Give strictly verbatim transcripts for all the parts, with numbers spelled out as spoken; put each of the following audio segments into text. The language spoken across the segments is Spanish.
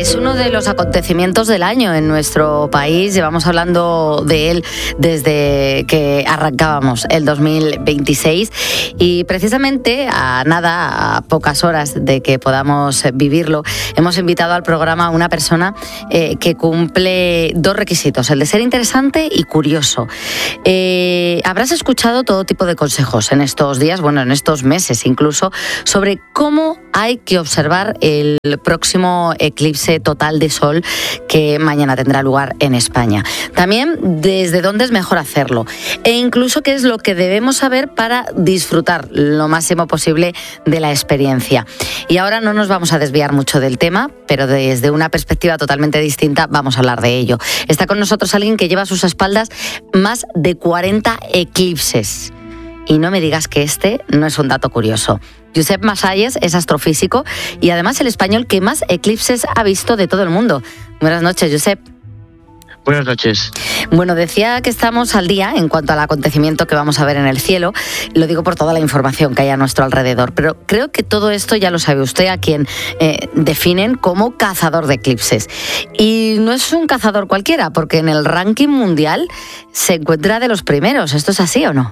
Es uno de los acontecimientos del año en nuestro país. Llevamos hablando de él desde que arrancábamos el dos mil veintiséis y precisamente a nada, a pocas horas de que podamos vivirlo, hemos invitado al programa a una persona eh, que cumple dos requisitos, el de ser interesante y curioso. Eh, habrás escuchado todo tipo de consejos en estos días, bueno, en estos meses incluso, sobre cómo hay que observar el próximo eclipse total de sol que mañana tendrá lugar en España. También desde dónde es mejor hacerlo e incluso qué es lo que debemos saber para disfrutar lo máximo posible de la experiencia. Y ahora no nos vamos a desviar mucho del tema, pero desde una perspectiva totalmente distinta vamos a hablar de ello. Está con nosotros alguien que lleva a sus espaldas más de cuarenta eclipses. Y no me digas que este no es un dato curioso. Josep Masalles es astrofísico y además el español que más eclipses ha visto de todo el mundo. Buenas noches, Josep. Buenas noches. Bueno, decía que estamos al día en cuanto al acontecimiento que vamos a ver en el cielo. Lo digo por toda la información que hay a nuestro alrededor, pero creo que todo esto ya lo sabe usted, a quien eh, definen como cazador de eclipses. Y no es un cazador cualquiera, porque en el ranking mundial se encuentra de los primeros. ¿Esto es así o no?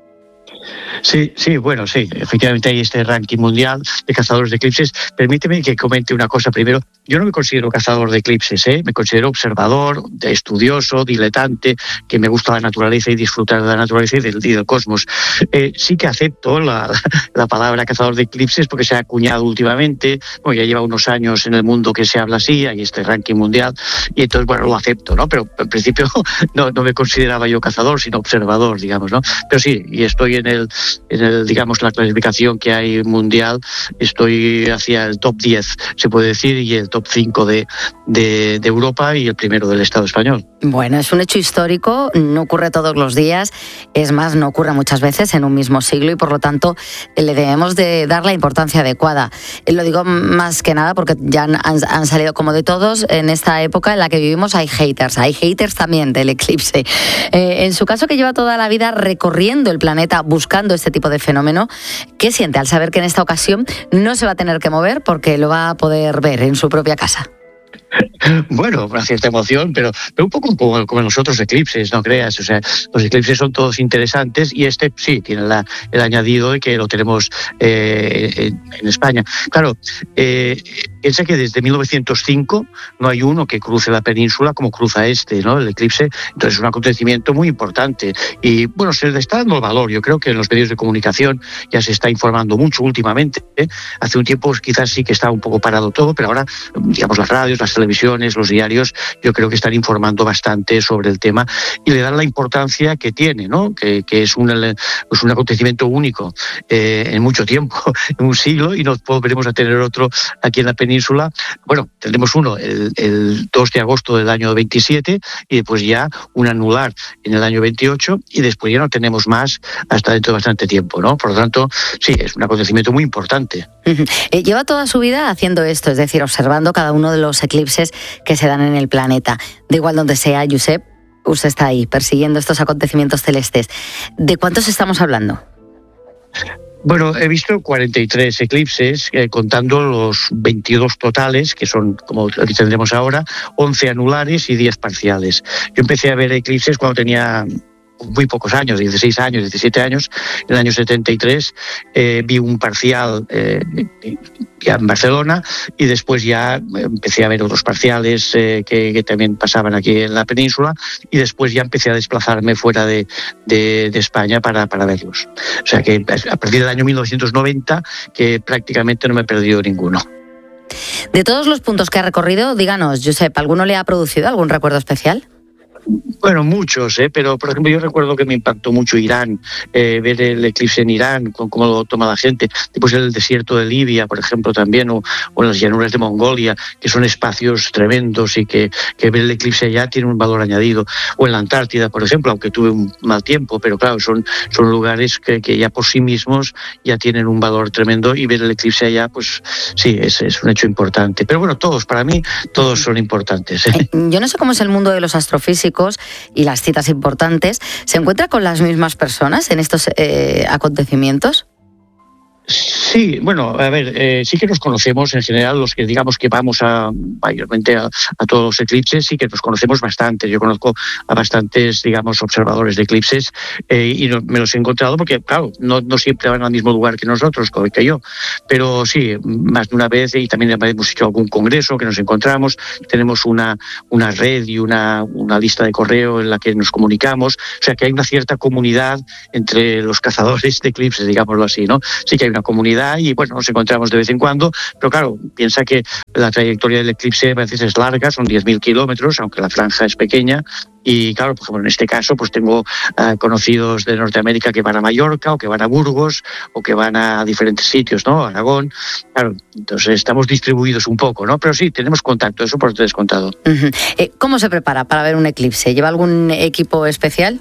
Sí, sí, bueno, sí, efectivamente hay este ranking mundial de cazadores de eclipses. Permíteme que comente una cosa primero. Yo no me considero cazador de eclipses, ¿eh? Me considero observador, estudioso, diletante, que me gusta la naturaleza y disfrutar de la naturaleza y del, y del cosmos. Eh, sí que acepto la, la palabra cazador de eclipses porque se ha acuñado últimamente. Bueno, ya lleva unos años en el mundo que se habla así, hay este ranking mundial, y entonces, bueno, lo acepto, ¿no? Pero en principio no, no me consideraba yo cazador, sino observador, digamos, ¿no? Pero sí, y estoy en el, en el, digamos, la clasificación que hay mundial, estoy hacia el top diez, se puede decir, y el top cinco de, de, de Europa y el primero del Estado español. Bueno, es un hecho histórico, no ocurre todos los días, es más, no ocurre muchas veces en un mismo siglo y por lo tanto le debemos de dar la importancia adecuada. Lo digo más que nada porque ya han, han salido como de todos en esta época en la que vivimos, hay haters, hay haters también del eclipse. Eh, en su caso, que lleva toda la vida recorriendo el planeta buscando este tipo de fenómeno, ¿qué siente al saber que en esta ocasión no se va a tener que mover porque lo va a poder ver en su propia casa? Bueno, una cierta emoción, pero, pero un poco como, como en los otros eclipses, no creas. O sea, los eclipses son todos interesantes y este sí tiene la, el añadido de que lo tenemos eh, en, en España. Claro, eh, piensa que desde mil novecientos cinco no hay uno que cruce la península como cruza este, ¿no? El eclipse. Entonces es un acontecimiento muy importante y bueno, se le está dando el valor. Yo creo que en los medios de comunicación ya se está informando mucho últimamente, ¿eh? Hace un tiempo quizás sí que estaba un poco parado todo, pero ahora, digamos, las radios, las televisiones, los diarios, yo creo que están informando bastante sobre el tema y le dan la importancia que tiene, ¿no? Que, que es, un, es un acontecimiento único eh, en mucho tiempo, en un siglo, y no volveremos a tener otro aquí en la península. Bueno, tendremos uno el, el dos de agosto del año veintisiete y después ya un anular en el año veintiocho y después ya no tenemos más hasta dentro de bastante tiempo, ¿no? Por lo tanto, sí, es un acontecimiento muy importante. Uh-huh. Eh, lleva toda su vida haciendo esto, es decir, observando cada uno de los eclipses que se dan en el planeta. Da igual donde sea, Josep, usted está ahí persiguiendo estos acontecimientos celestes. ¿De cuántos estamos hablando? Bueno, he visto cuarenta y tres eclipses, eh, contando los veintidós totales, que son, como tendremos ahora, once anulares y diez parciales. Yo empecé a ver eclipses cuando tenía muy pocos años, dieciséis años, diecisiete años. En el año setenta y tres eh, vi un parcial eh, ya en Barcelona y después ya empecé a ver otros parciales eh, que, que también pasaban aquí en la península y después ya empecé a desplazarme fuera de, de, de España para, para verlos. O sea que a partir del año mil novecientos noventa que prácticamente no me he perdido ninguno. De todos los puntos que ha recorrido, díganos, Josep, ¿alguno le ha producido algún recuerdo especial? Bueno, muchos, ¿eh? Pero por ejemplo yo recuerdo que me impactó mucho Irán, eh, ver el eclipse en Irán, con cómo lo toma la gente, después el desierto de Libia, por ejemplo, también, o, o en las llanuras de Mongolia, que son espacios tremendos y que, que ver el eclipse allá tiene un valor añadido, o en la Antártida, por ejemplo, aunque tuve un mal tiempo, pero claro, son, son lugares que, que ya por sí mismos ya tienen un valor tremendo y ver el eclipse allá, pues sí, es, es un hecho importante. Pero bueno, todos, para mí, todos son importantes, ¿eh? Yo no sé cómo es el mundo de los astrofísicos y las citas importantes. ¿Se encuentra con las mismas personas en estos eh, acontecimientos? Sí, bueno, a ver, eh, sí que nos conocemos en general, los que digamos que vamos a mayormente a, a todos los eclipses, sí que nos conocemos bastante. Yo conozco a bastantes, digamos, observadores de eclipses eh, y no, me los he encontrado porque, claro, no, no siempre van al mismo lugar que nosotros, como que yo, pero sí, más de una vez, y también hemos hecho algún congreso que nos encontramos, tenemos una, una red y una, una lista de correo en la que nos comunicamos, o sea que hay una cierta comunidad entre los cazadores de eclipses, digámoslo así, ¿no? Sí que hay una comunidad y bueno, nos encontramos de vez en cuando, pero claro, piensa que la trayectoria del eclipse a veces es larga, son diez mil kilómetros, aunque la franja es pequeña. Y claro, por ejemplo, en este caso, pues tengo uh, conocidos de Norteamérica que van a Mallorca o que van a Burgos o que van a diferentes sitios, ¿no? Aragón. Claro, entonces estamos distribuidos un poco, ¿no? Pero sí, tenemos contacto, eso por descontado. Uh-huh. Eh, ¿Cómo se prepara para ver un eclipse? ¿Lleva algún equipo especial?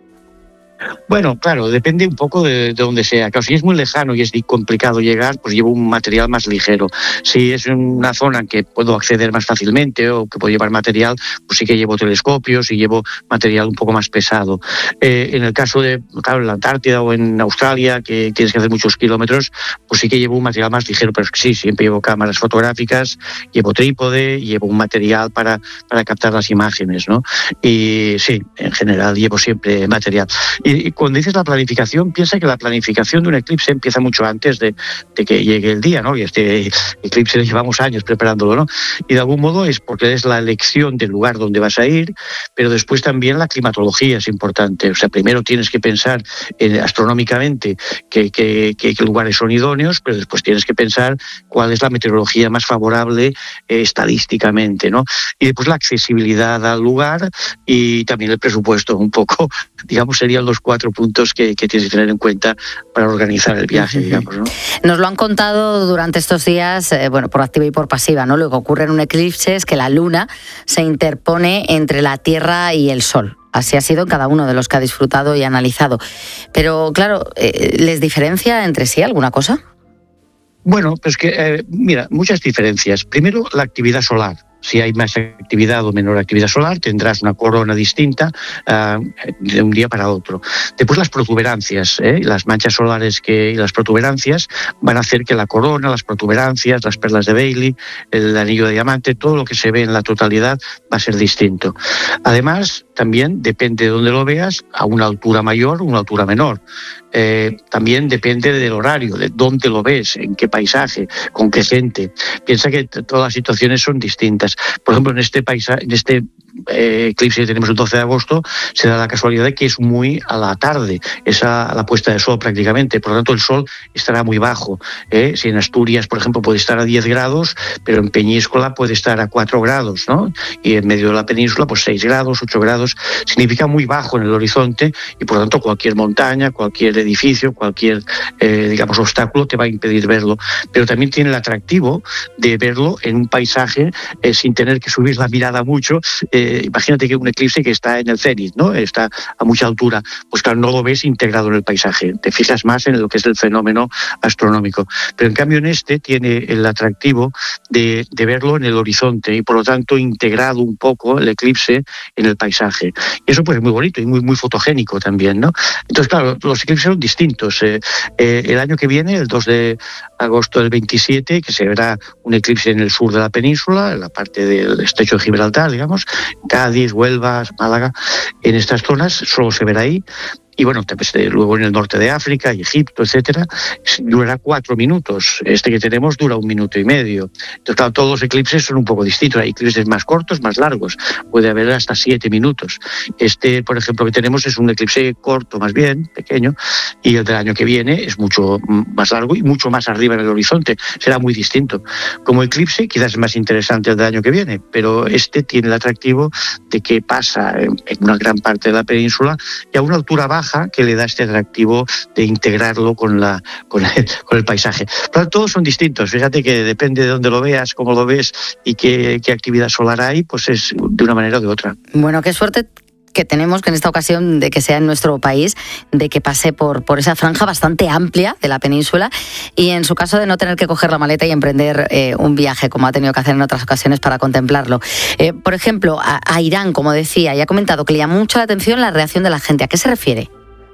Bueno, claro, depende un poco de, de donde sea. Claro, si es muy lejano y es complicado llegar, pues llevo un material más ligero. Si es una zona en que puedo acceder más fácilmente o que puedo llevar material, pues sí que llevo telescopios y llevo material un poco más pesado. Eh, en el caso de, claro, en la Antártida o en Australia, que tienes que hacer muchos kilómetros, pues sí que llevo un material más ligero, pero sí, siempre llevo cámaras fotográficas, llevo trípode, llevo un material para, para captar las imágenes, ¿no? Y sí, en general llevo siempre material. Y cuando dices la planificación, piensa que la planificación de un eclipse empieza mucho antes de, de que llegue el día, ¿no? Y este eclipse llevamos años preparándolo, ¿no? Y de algún modo es porque es la elección del lugar donde vas a ir, pero después también la climatología es importante. O sea, primero tienes que pensar eh, astronómicamente qué que, que, que lugares son idóneos, pero después tienes que pensar cuál es la meteorología más favorable eh, estadísticamente, ¿no? Y después la accesibilidad al lugar y también el presupuesto, un poco, digamos, serían los cuatro puntos que, que tienes que tener en cuenta para organizar el viaje, digamos, ¿no? Nos lo han contado durante estos días, eh, bueno, por activa y por pasiva, ¿no? Lo que ocurre en un eclipse es que la luna se interpone entre la Tierra y el Sol. Así ha sido en cada uno de los que ha disfrutado y analizado. Pero, claro, eh, ¿les diferencia entre sí alguna cosa? Bueno, pues que, eh, mira, muchas diferencias. Primero, la actividad solar. Si hay más actividad o menor actividad solar, tendrás una corona distinta uh, de un día para otro. Después las protuberancias, ¿eh? las manchas solares que, y las protuberancias van a hacer que la corona, las protuberancias, las perlas de Bailey, el anillo de diamante, todo lo que se ve en la totalidad va a ser distinto. Además, también depende de dónde lo veas, a una altura mayor o una altura menor. Eh, también depende del horario, de dónde lo ves, en qué paisaje, con qué gente. Piensa que t- todas las situaciones son distintas. Por ejemplo, en este paisaje, en este eh, eclipse que tenemos el doce de agosto, se da la casualidad de que es muy a la tarde, es a la puesta de sol prácticamente, por lo tanto el sol estará muy bajo. ¿eh? Si en Asturias, por ejemplo, puede estar a diez grados, pero en Peñíscola puede estar a cuatro grados, ¿no? Y en medio de la península, pues seis grados, ocho grados, significa muy bajo en el horizonte y por lo tanto cualquier montaña, cualquier edificio, cualquier, eh, digamos, obstáculo te va a impedir verlo. Pero también tiene el atractivo de verlo en un paisaje eh, sin tener que subir la mirada mucho. Eh, imagínate que un eclipse que está en el cenit, ¿no? Está a mucha altura, pues claro, no lo ves integrado en el paisaje, te fijas más en lo que es el fenómeno astronómico. Pero en cambio en este tiene el atractivo de, de verlo en el horizonte y por lo tanto integrado un poco el eclipse en el paisaje. Y eso pues es muy bonito y muy, muy fotogénico también, ¿no? Entonces claro, los eclipses son distintos. Eh, eh, el año que viene, el dos de agosto del veintisiete, que se verá un eclipse en el sur de la península, en la parte del estrecho de Gibraltar, digamos, Cádiz, Huelva, Málaga, en estas zonas solo se verá ahí. Y bueno, luego en el norte de África, y Egipto, etcétera, durará cuatro minutos. Este que tenemos dura un minuto y medio. Entonces, claro, todos los eclipses son un poco distintos. Hay eclipses más cortos, más largos. Puede haber hasta siete minutos. Este, por ejemplo, que tenemos es un eclipse corto, más bien, pequeño, y el del año que viene es mucho más largo y mucho más arriba en el horizonte. Será muy distinto. Como eclipse, quizás es más interesante el del año que viene, pero este tiene el atractivo de que pasa en una gran parte de la península y a una altura baja que le da este atractivo de integrarlo con, la, con, el, con el paisaje. Pero todos son distintos. Fíjate que depende de dónde lo veas, cómo lo ves y qué, qué actividad solar hay, pues es de una manera o de otra. Bueno, qué suerte que tenemos que en esta ocasión de que sea en nuestro país, de que pase por, por esa franja bastante amplia de la península y en su caso de no tener que coger la maleta y emprender eh, un viaje como ha tenido que hacer en otras ocasiones para contemplarlo. Eh, por ejemplo, a, a Irán, como decía, ya ha comentado que le llamó mucho la atención la reacción de la gente. ¿A qué se refiere?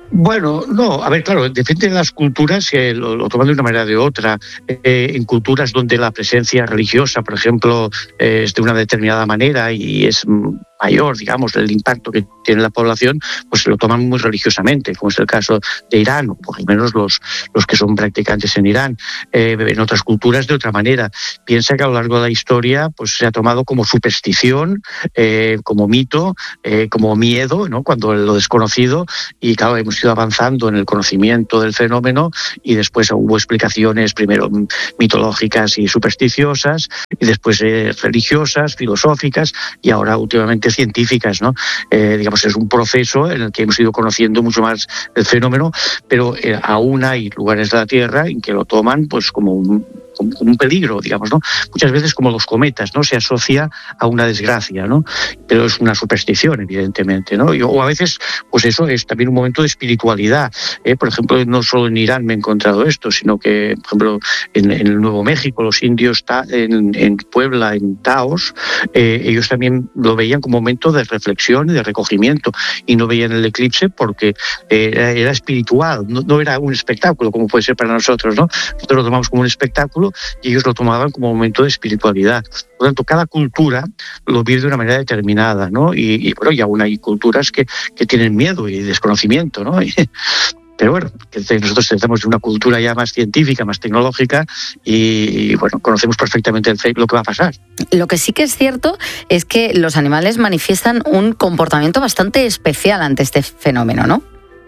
Bueno, no, a ver, claro, depende de las culturas, eh, lo, lo toman de una manera o de otra. Eh, en culturas donde la presencia religiosa, por ejemplo, eh, es de una determinada manera y es mayor, digamos, el impacto que tiene la población, pues lo toman muy religiosamente, como es el caso de Irán, o por lo menos los, los que son practicantes en Irán. Eh, en otras culturas de otra manera. Piensa que a lo largo de la historia pues se ha tomado como superstición, eh, como mito, eh, como miedo, ¿no? Cuando lo desconocido, y claro, hemos ido avanzando en el conocimiento del fenómeno y después hubo explicaciones primero mitológicas y supersticiosas y después eh, religiosas, filosóficas y ahora últimamente científicas, ¿no? Eh, digamos, es un proceso en el que hemos ido conociendo mucho más el fenómeno, pero eh, aún hay lugares de la Tierra en que lo toman pues como un, como un peligro, digamos, ¿no? Muchas veces como los cometas, ¿no? Se asocia a una desgracia, ¿no? Pero es una superstición, evidentemente, ¿no? Y, o a veces, pues eso es también un momento de espiritualidad, ¿eh? Por ejemplo, no solo en Irán me he encontrado esto, sino que, por ejemplo, en, en el Nuevo México, los indios ta, en, en Puebla, en Taos, eh, ellos también lo veían como momento de reflexión y de recogimiento y no veían el eclipse porque eh, era, era espiritual, no, no era un espectáculo como puede ser para nosotros, ¿no? Nosotros lo tomamos como un espectáculo y ellos lo tomaban como un momento de espiritualidad. Por lo tanto, cada cultura lo vive de una manera determinada, ¿no? Y, y bueno, y aún hay culturas que, que tienen miedo y desconocimiento, ¿no? Y, pero bueno, que nosotros tenemos una cultura ya más científica, más tecnológica y, y bueno, conocemos perfectamente el, lo que va a pasar. Lo que sí que es cierto es que los animales manifiestan un comportamiento bastante especial ante este fenómeno, ¿no?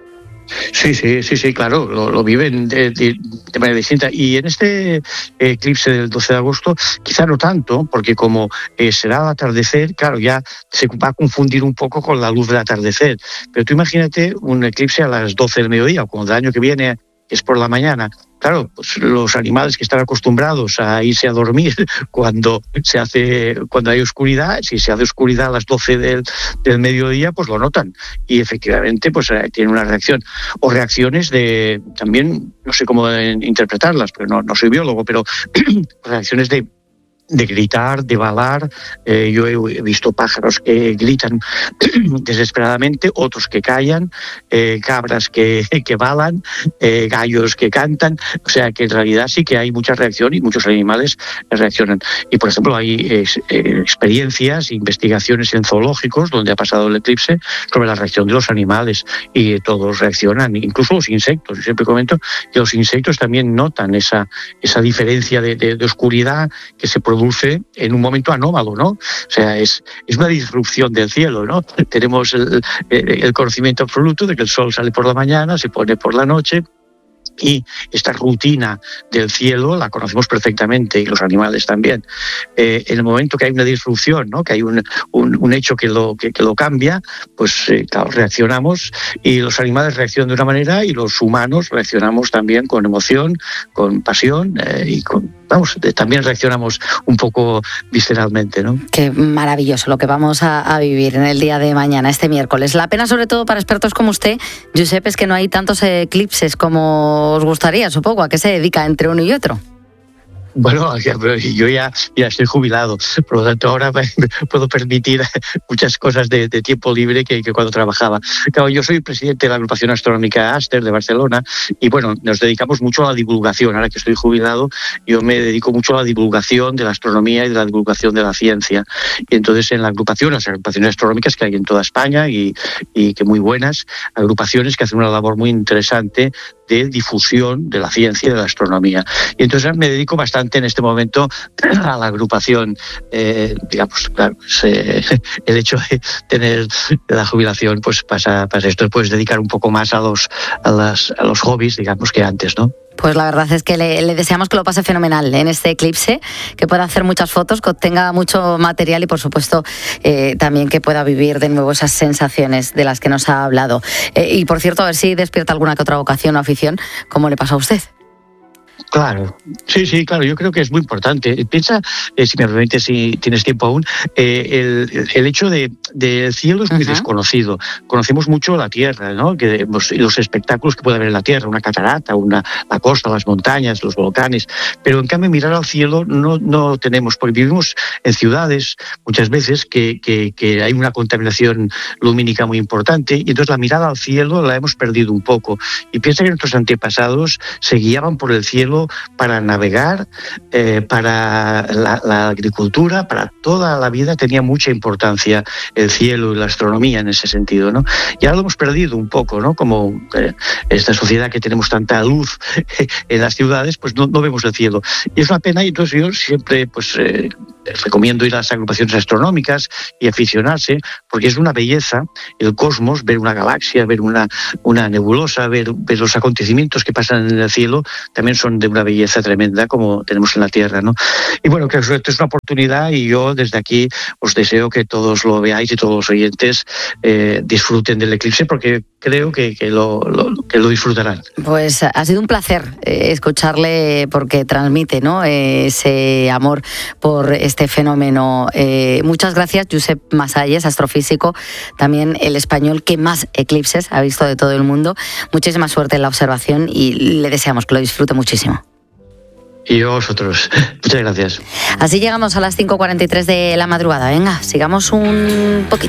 Sí, sí, sí, sí, claro, lo, lo viven de, de, de manera distinta. Y en este eclipse del doce de agosto, quizá no tanto, porque como eh, será al atardecer, claro, ya se va a confundir un poco con la luz del atardecer. Pero tú imagínate un eclipse a las doce del mediodía, o como el año que viene es por la mañana. Claro, pues los animales que están acostumbrados a irse a dormir cuando se hace, cuando hay oscuridad, si se hace oscuridad a las doce del, del mediodía, pues lo notan. Y efectivamente, pues tienen una reacción. O reacciones de, también, no sé cómo interpretarlas, porque no, no soy biólogo, pero reacciones de de gritar, de balar. Eh, yo he visto pájaros que gritan desesperadamente, otros que callan, eh, cabras que, que balan, eh, gallos que cantan. O sea que en realidad sí que hay mucha reacción y muchos animales reaccionan. Y por ejemplo hay eh, experiencias, investigaciones en zoológicos donde ha pasado el eclipse sobre la reacción de los animales y todos reaccionan, incluso los insectos. Yo siempre comento que los insectos también notan esa, esa diferencia de, de, de oscuridad que se produce en un momento anómalo, ¿no? O sea, es, es una disrupción del cielo, ¿no? Tenemos el, el conocimiento absoluto de que el sol sale por la mañana, se pone por la noche, y esta rutina del cielo la conocemos perfectamente y los animales también. Eh, en el momento que hay una disrupción, ¿no? Que hay un, un, un hecho que lo, que, que lo cambia, pues eh, claro, reaccionamos y los animales reaccionan de una manera y los humanos reaccionamos también con emoción, con pasión eh, y con, vamos, eh, también reaccionamos un poco visceralmente, ¿no? Qué maravilloso lo que vamos a, a vivir en el día de mañana, este miércoles. La pena, sobre todo para expertos como usted, Josep, es que no hay tantos eclipses como os gustaría, supongo. ¿A qué se dedica entre uno y otro? Bueno, yo ya, ya estoy jubilado, por lo tanto ahora me puedo permitir muchas cosas de, de tiempo libre que, que cuando trabajaba. Claro, yo soy presidente de la agrupación astronómica Aster de Barcelona y bueno, nos dedicamos mucho a la divulgación. Ahora que estoy jubilado, yo me dedico mucho a la divulgación de la astronomía y de la divulgación de la ciencia. Y entonces en la agrupación, las agrupaciones astronómicas que hay en toda España y, y que muy buenas, agrupaciones que hacen una labor muy interesante de difusión de la ciencia y de la astronomía. Y entonces me dedico bastante en este momento a la agrupación, eh, digamos, claro, pues, eh, el hecho de tener la jubilación, pues pasa, pasa esto, puedes dedicar un poco más a los, a las, a los hobbies, digamos, que antes, ¿no? Pues la verdad es que le, le deseamos que lo pase fenomenal en este eclipse, que pueda hacer muchas fotos, que obtenga mucho material y, por supuesto, eh, también que pueda vivir de nuevo esas sensaciones de las que nos ha hablado. Eh, y, por cierto, a ver si despierta alguna que otra vocación o afición, como le pasa a usted. Claro, sí, sí, claro, yo creo que es muy importante. Piensa, eh, si me permites, si tienes tiempo aún, eh, el, el hecho de, de el cielo es muy uh-huh. desconocido. Conocemos mucho la tierra, ¿no? Que, los, los espectáculos que puede haber en la tierra, una catarata, una, la costa, las montañas, los volcanes, pero en cambio mirar al cielo no, no tenemos, porque vivimos en ciudades muchas veces que, que, que hay una contaminación lumínica muy importante y entonces la mirada al cielo la hemos perdido un poco. Y piensa que nuestros antepasados se guiaban por el cielo para navegar, eh, para la, la agricultura, para toda la vida tenía mucha importancia el cielo y la astronomía en ese sentido, ¿no? Y ahora lo hemos perdido un poco, ¿no? Como eh, esta sociedad que tenemos tanta luz en las ciudades, pues no, no vemos el cielo. Y es una pena, y entonces yo siempre pues eh, recomiendo ir a las agrupaciones astronómicas y aficionarse, porque es una belleza el cosmos, ver una galaxia, ver una, una nebulosa, ver, ver los acontecimientos que pasan en el cielo, también son de una belleza tremenda como tenemos en la Tierra, ¿no? Y bueno, que esto es una oportunidad y yo desde aquí os deseo que todos lo veáis y todos los oyentes eh, disfruten del eclipse, porque creo que, que, lo, lo, que lo disfrutarán. Pues ha sido un placer eh, escucharle, porque transmite, ¿no?, eh, ese amor por este fenómeno. Eh, muchas gracias, Josep Masalles, astrofísico, también el español que más eclipses ha visto de todo el mundo. Muchísima suerte en la observación y le deseamos que lo disfrute muchísimo. Y vosotros. Muchas gracias. Así llegamos a las cinco cuarenta y tres de la madrugada. Venga, sigamos un poquito.